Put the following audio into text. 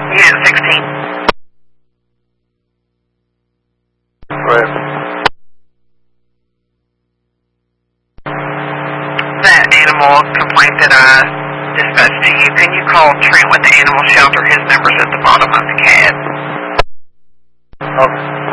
Unit 16. Right. That animal complaint that I dispatched to you, can you call Trent with the animal shelter? His number's at the bottom of the CAD. Okay.